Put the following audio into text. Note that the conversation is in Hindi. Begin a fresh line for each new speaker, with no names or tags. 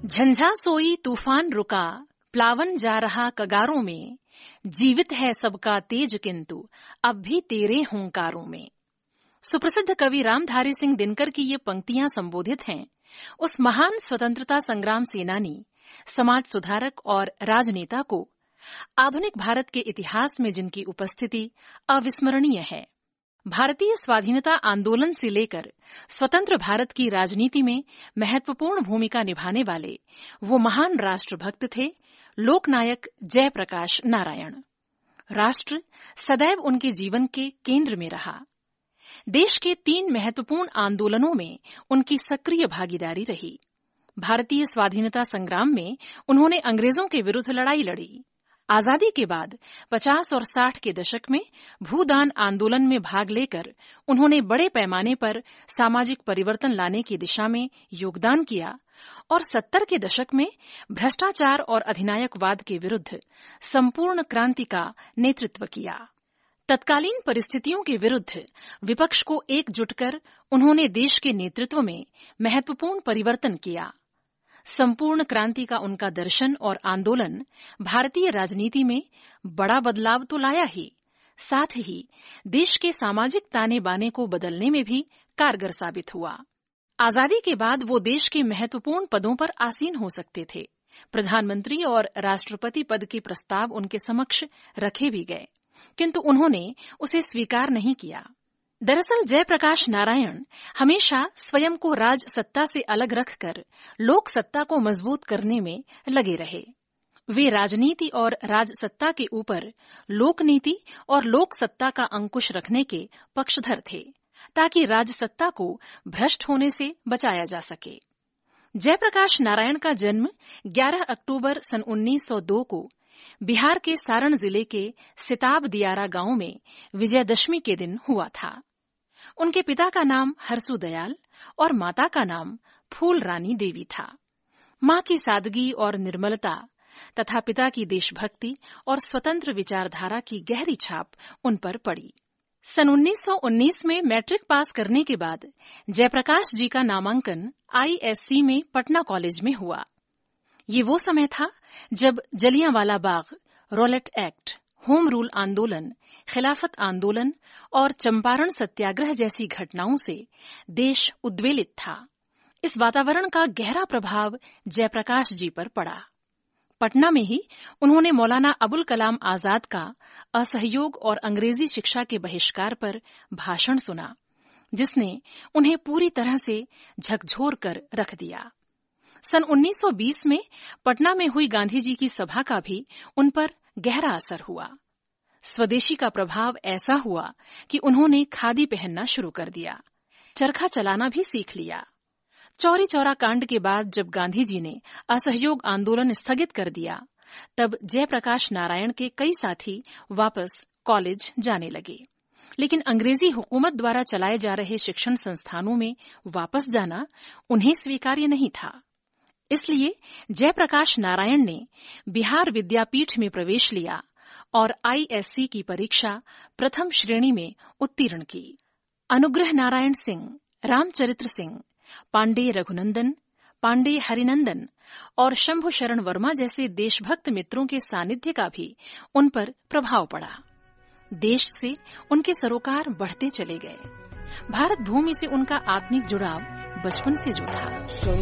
झंझा सोई तूफान रुका, प्लावन जा रहा कगारों में, जीवित है सबका तेज किंतु अब भी तेरे हुंकारों में। सुप्रसिद्ध कवि रामधारी सिंह दिनकर की ये पंक्तियां संबोधित हैं उस महान स्वतंत्रता संग्राम सेनानी, समाज सुधारक और राजनेता को, आधुनिक भारत के इतिहास में जिनकी उपस्थिति अविस्मरणीय है। भारतीय स्वाधीनता आंदोलन से लेकर स्वतंत्र भारत की राजनीति में महत्वपूर्ण भूमिका निभाने वाले वो महान राष्ट्रभक्त थे लोकनायक जयप्रकाश नारायण। राष्ट्र सदैव उनके जीवन के केंद्र में रहा। देश के 3 महत्वपूर्ण आंदोलनों में उनकी सक्रिय भागीदारी रही। भारतीय स्वाधीनता संग्राम में उन्होंने अंग्रेजों के विरुद्ध लड़ाई लड़ी। आजादी के बाद 50 और 60 के दशक में भूदान आंदोलन में भाग लेकर उन्होंने बड़े पैमाने पर सामाजिक परिवर्तन लाने की दिशा में योगदान किया और 70 के दशक में भ्रष्टाचार और अधिनायकवाद के विरुद्ध संपूर्ण क्रांति का नेतृत्व किया। तत्कालीन परिस्थितियों के विरुद्ध विपक्ष को एकजुट कर उन्होंने देश के नेतृत्व में महत्वपूर्ण परिवर्तन किया। संपूर्ण क्रांति का उनका दर्शन और आंदोलन भारतीय राजनीति में बड़ा बदलाव तो लाया ही, साथ ही देश के सामाजिक ताने बाने को बदलने में भी कारगर साबित हुआ। आजादी के बाद वो देश के महत्वपूर्ण पदों पर आसीन हो सकते थे। प्रधानमंत्री और राष्ट्रपति पद के प्रस्ताव उनके समक्ष रखे भी गए, किंतु उन्होंने उसे स्वीकार नहीं किया। दरअसल जयप्रकाश नारायण हमेशा स्वयं को राज सत्ता से अलग रखकर लोक सत्ता को मजबूत करने में लगे रहे। वे राजनीति और राजसत्ता के ऊपर लोकनीति और लोक सत्ता का अंकुश रखने के पक्षधर थे, ताकि राजसत्ता को भ्रष्ट होने से बचाया जा सके। जयप्रकाश नारायण का जन्म 11 अक्टूबर सन 1902 को बिहार के सारण जिले के सिताब दियारा गांव में विजयदशमी के दिन हुआ था। उनके पिता का नाम हरसु दयाल और माता का नाम फूल रानी देवी था। मां की सादगी और निर्मलता तथा पिता की देशभक्ति और स्वतंत्र विचारधारा की गहरी छाप उन पर पड़ी। सन 1919 में मैट्रिक पास करने के बाद जयप्रकाश जी का नामांकन ISC में पटना कॉलेज में हुआ। ये वो समय था जब Jallianwala Bagh, Rowlatt act, home rule आंदोलन, खिलाफत आंदोलन और चंपारण सत्याग्रह जैसी घटनाओं से देश उद्वेलित था। इस वातावरण का गहरा प्रभाव जयप्रकाश जी पर पड़ा। पटना में ही उन्होंने मौलाना अबुल कलाम आजाद का असहयोग और अंग्रेजी शिक्षा के बहिष्कार पर भाषण सुना, जिसने उन्हें पूरी तरह से झकझोर कर रख दिया। सन 1920 में पटना में हुई गांधी जी की सभा का भी उन पर गहरा असर हुआ। स्वदेशी का प्रभाव ऐसा हुआ कि उन्होंने खादी पहनना शुरू कर दिया, चरखा चलाना भी सीख लिया। चौरी चौरा कांड के बाद जब गांधी जी ने असहयोग आंदोलन स्थगित कर दिया, तब जयप्रकाश नारायण के कई साथी वापस कॉलेज जाने लगे। लेकिन अंग्रेजी हुकूमत द्वारा चलाए जा रहे शिक्षण संस्थानों में वापस जाना उन्हें स्वीकार्य नहीं था। इसलिए जयप्रकाश नारायण ने बिहार विद्यापीठ में प्रवेश लिया और ISC की परीक्षा प्रथम श्रेणी में उत्तीर्ण की। अनुग्रह नारायण सिंह, रामचरित्र सिंह, पांडे रघुनंदन, पांडे हरिनंदन और शंभु शरण वर्मा जैसे देशभक्त मित्रों के सानिध्य का भी उन पर प्रभाव पड़ा। देश से उनके सरोकार बढ़ते चले गए। भारत भूमि से उनका आत्मिक जुड़ाव बचपन से जो था।